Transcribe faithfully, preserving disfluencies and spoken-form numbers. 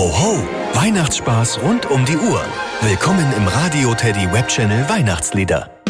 Ho ho! Weihnachtsspaß rund um die Uhr. Willkommen im Radio Teddy Webchannel Weihnachtslieder.